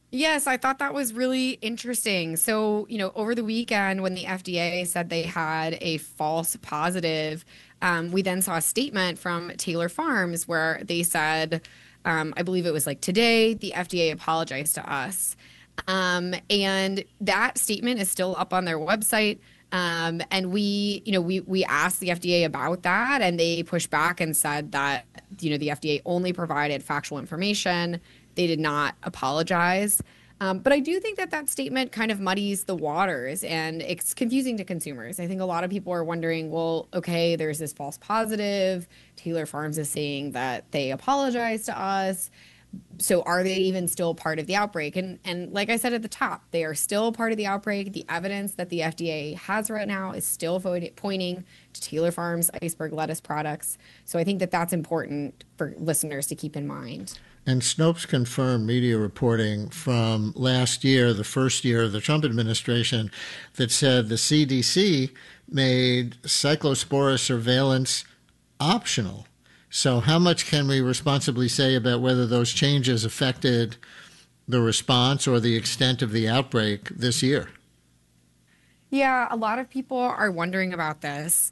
Yes, I thought that was really interesting. So, over the weekend when the FDA said they had a false positive, we then saw a statement from Taylor Farms where they said, I believe it was like today, the FDA apologized to us. And that statement is still up on their website. And we asked the FDA about that, and they pushed back and said that, the FDA only provided factual information. They did not apologize. But I do think that that statement kind of muddies the waters and it's confusing to consumers. I think a lot of people are wondering, well, okay, there's this false positive. Taylor Farms is saying that they apologized to us. So are they even still part of the outbreak? And like I said at the top, they are still part of the outbreak. The evidence that the FDA has right now is still pointing to Taylor Farms iceberg lettuce products. So I think that that's important for listeners to keep in mind. And Snopes confirmed media reporting from last year, the first year of the Trump administration, that said the CDC made cyclospora surveillance optional. So, how much can we responsibly say about whether those changes affected the response or the extent of the outbreak this year? Yeah, a lot of people are wondering about this.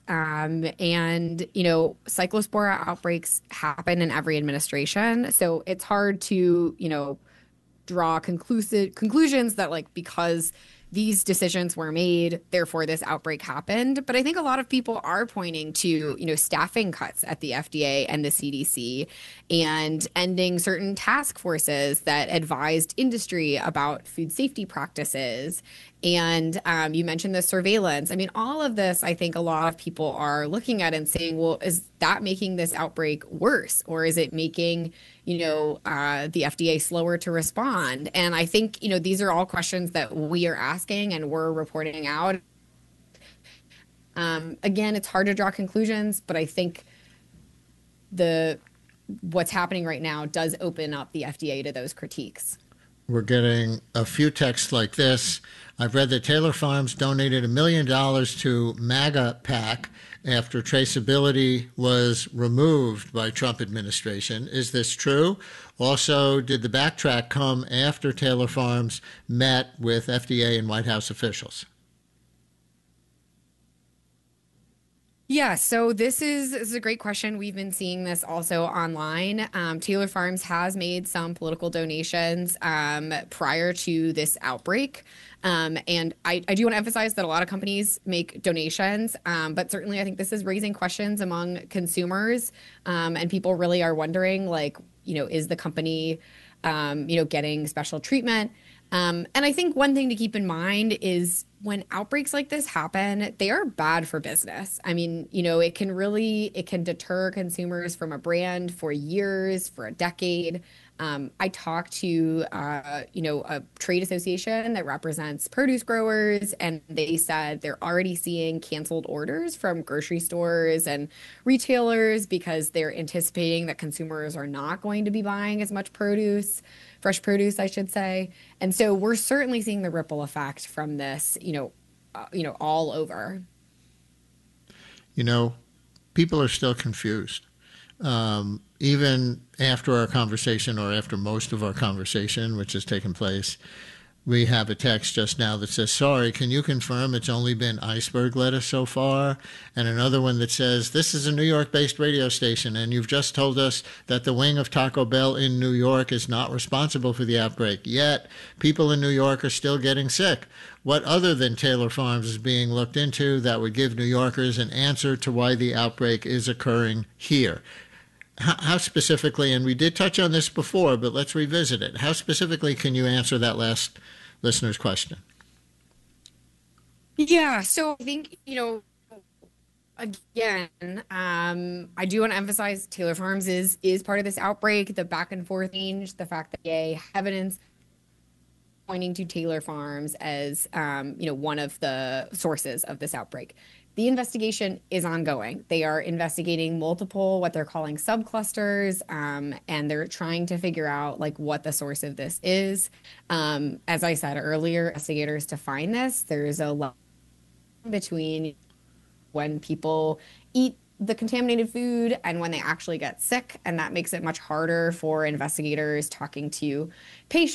Cyclospora outbreaks happen in every administration. So it's hard to, draw conclusive conclusions that like because these decisions were made, therefore this outbreak happened. But I think a lot of people are pointing to, staffing cuts at the FDA and the CDC and ending certain task forces that advised industry about food safety practices. And you mentioned the surveillance. I mean, all of this, I think a lot of people are looking at and saying, well, is that making this outbreak worse? Or is it making, the FDA slower to respond? And I think, these are all questions that we are asking and we're reporting out. Again, it's hard to draw conclusions, but I think the what's happening right now does open up the FDA to those critiques. We're getting a few texts like this. I've read that Taylor Farms donated $1 million to MAGA PAC after traceability was removed by Trump administration. Is this true? Also, did the backtrack come after Taylor Farms met with FDA and White House officials? Yeah, so this is a great question. We've been seeing this also online. Taylor Farms has made some political donations prior to this outbreak. And I do want to emphasize that a lot of companies make donations, but certainly I think this is raising questions among consumers. And people really are wondering, like, is the company, getting special treatment? And I think one thing to keep in mind is when outbreaks like this happen, they are bad for business. I mean, it can deter consumers from a brand for years, for a decade. I talked to, a trade association that represents produce growers, and they said they're already seeing canceled orders from grocery stores and retailers because they're anticipating that consumers are not going to be buying as much produce, fresh produce, I should say. And so we're certainly seeing the ripple effect from this, all over. You know, people are still confused. Even after our conversation, or after most of our conversation, which has taken place, we have a text just now that says, sorry, can you confirm it's only been iceberg lettuce so far? And another one that says, this is a New York based radio station, and you've just told us that the wing of Taco Bell in New York is not responsible for the outbreak. Yet, people in New York are still getting sick. What other than Taylor Farms is being looked into that would give New Yorkers an answer to why the outbreak is occurring here? How specifically, and we did touch on this before, but let's revisit it. How specifically can you answer that last listener's question? Yeah, so I think, again, I do want to emphasize Taylor Farms is part of this outbreak, the back and forth change, the fact that gay evidence pointing to Taylor Farms as one of the sources of this outbreak. The investigation is ongoing. They are investigating multiple what they're calling subclusters, and they're trying to figure out like what the source of this is. As I said earlier, investigators to find this, there's a line between when people eat the contaminated food and when they actually get sick, and that makes it much harder for investigators talking to patients